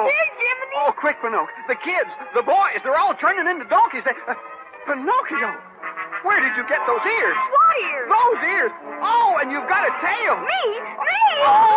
Here, Jiminy. Oh, quick, Pinocchio. The kids, the boys, they're all turning into donkeys. Pinocchio, where did you get those ears? What ears? Those ears. Oh, and you've got a tail. Me? Oh!